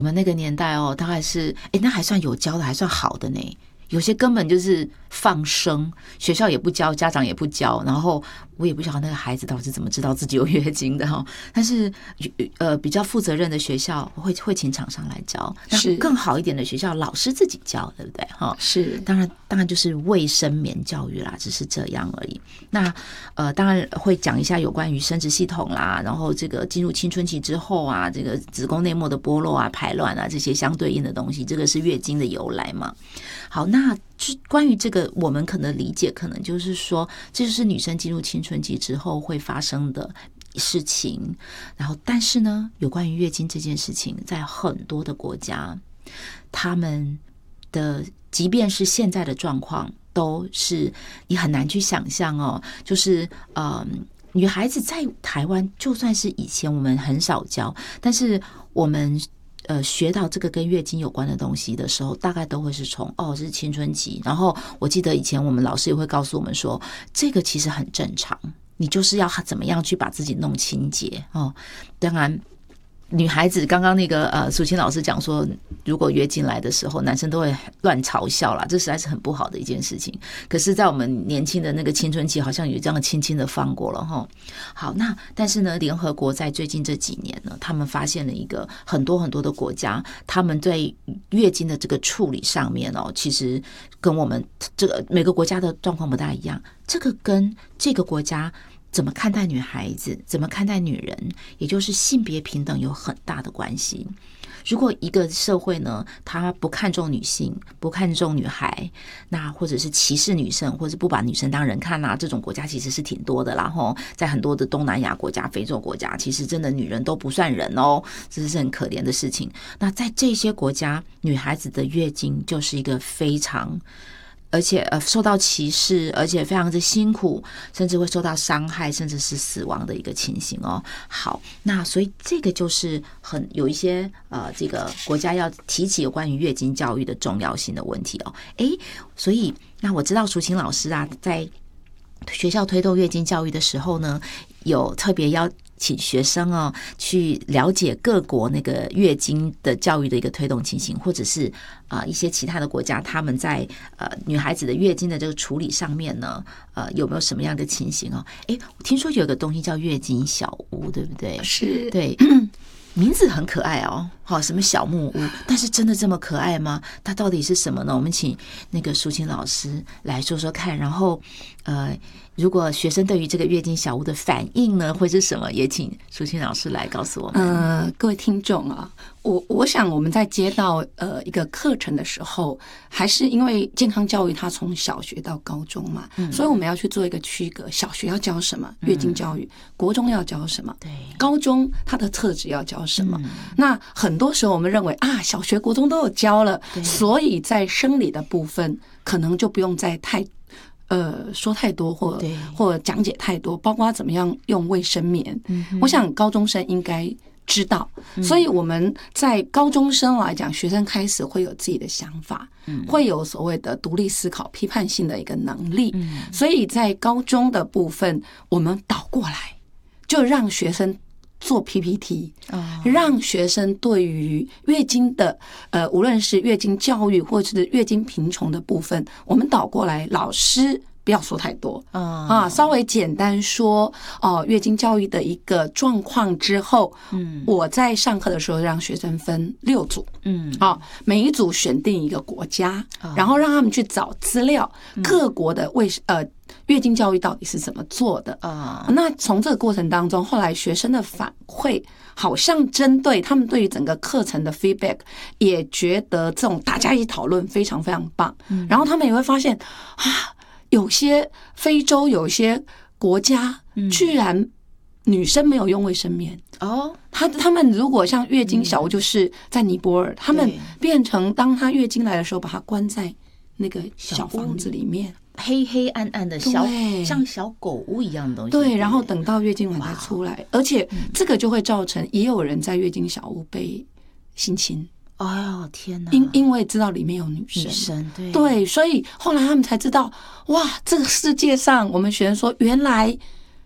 我们那个年代大概是那还算有教的，还算好的呢。有些根本就是放生，学校也不教，家长也不教，然后我也不晓得那个孩子到底是怎么知道自己有月经的哈。但是比较负责任的学校会请厂商来教，那更好一点的学校老师自己教，对不对哈？ 是， 当然就是卫生棉教育啦，只是这样而已。那当然会讲一下有关于生殖系统啦，然后这个进入青春期之后啊，这个子宫内膜的剥落啊、排卵啊这些相对应的东西，这个是月经的由来嘛。好，那关于这个，我们可能理解，可能就是说，这就是女生进入青春期之后会发生的事情。然后，但是呢，有关于月经这件事情，在很多的国家，他们的即便是现在的状况，都是你很难去想象哦。就是女孩子在台湾，就算是以前我们很少教，但是我们学到这个跟月经有关的东西的时候，大概都会是从这是青春期。然后我记得以前我们老师也会告诉我们说，这个其实很正常，你就是要怎么样去把自己弄清洁哦。当然女孩子刚刚那个淑清老师讲说，如果月经来的时候，男生都会乱嘲笑啦，这实在是很不好的一件事情。可是在我们年轻的那个青春期，好像有这样轻轻的放过了齁。好，那但是呢，联合国在最近这几年呢，他们发现了一个很多很多的国家，他们对月经的这个处理上面其实跟我们这个每个国家的状况不大一样。这个跟这个国家怎么看待女孩子，怎么看待女人，也就是性别平等有很大的关系。如果一个社会呢，他不看重女性，不看重女孩，那或者是歧视女生，或者不把女生当人看这种国家其实是挺多的啦齁。在很多的东南亚国家、非洲国家，其实真的女人都不算人这是很可怜的事情。那在这些国家，女孩子的月经就是一个非常而且受到歧视，而且非常的辛苦，甚至会受到伤害，甚至是死亡的一个情形好，那所以这个就是有一些这个国家要提起有关于月经教育的重要性的问题所以那我知道淑清老师在学校推动月经教育的时候呢，有特别邀请学生去了解各国那个月经的教育的一个推动情形，或者是一些其他的国家他们在女孩子的月经的这个处理上面呢有没有什么样的情形我听说有个东西叫月经小屋，对不对？ 是， 对。名字很可爱什么小木屋，但是真的这么可爱吗？它到底是什么呢？我们请那个淑清老师来说说看，然后如果学生对于这个月经小屋的反应呢会是什么，也请淑清老师来告诉我们。 各位听众我想我们在接到一个课程的时候，还是因为健康教育它从小学到高中嘛，所以我们要去做一个区隔，小学要教什么月经教育，国中要教什么，对，高中它的特质要教什么。那很多时候我们认为小学国中都有教了，所以在生理的部分可能就不用再说太多或讲解太多，包括怎么样用卫生棉，我想高中生应该知道。所以我们在高中生来讲，学生开始会有自己的想法，会有所谓的独立思考、批判性的一个能力。所以在高中的部分，我们倒过来就让学生做 PPT， 让学生对于月经的无论是月经教育或者是月经贫穷的部分，我们倒过来，老师不要说太多稍微简单说月经教育的一个状况之后，我在上课的时候让学生分6组，每一组选定一个国家，然后让他们去找资料，各国的月经教育到底是怎么做的那从这个过程当中，后来学生的反馈好像针对他们对于整个课程的 feedback， 也觉得这种大家一起讨论非常非常棒。然后他们也会发现有些非洲有些国家居然女生没有用卫生棉他们如果像月经小屋，就是在尼泊尔，他们变成当她月经来的时候，把她关在那个小房子里面， 黑黑暗暗的像小狗屋一样的东西。 对，然后等到月经完才出来，而且这个就会造成也有人在月经小屋被性侵。 天哪！ 因为知道里面有女生， 对， 所以后来他们才知道，哇，这个世界上我们学生说，原来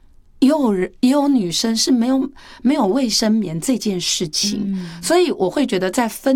也有女生是没有卫生棉这件事情，所以我会觉得在分